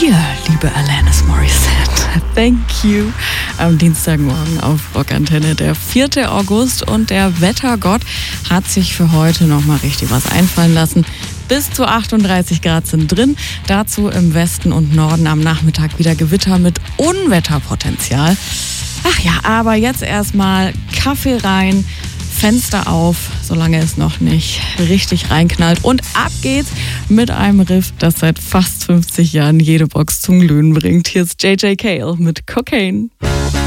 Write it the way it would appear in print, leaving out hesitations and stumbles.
dir, liebe Alanis Morissette. Thank you. Am Dienstagmorgen auf Rockantenne, der 4. August, und der Wettergott hat sich für heute nochmal richtig was einfallen lassen. Bis zu 38 Grad sind drin. Dazu im Westen und Norden am Nachmittag wieder Gewitter mit Unwetterpotenzial. Ach ja, aber jetzt erstmal Kaffee rein, Fenster auf, solange es noch nicht richtig reinknallt. Und ab geht's mit einem Riff, das seit fast 50 Jahren jede Box zum Glühen bringt. Hier ist JJ Cale mit Cocaine.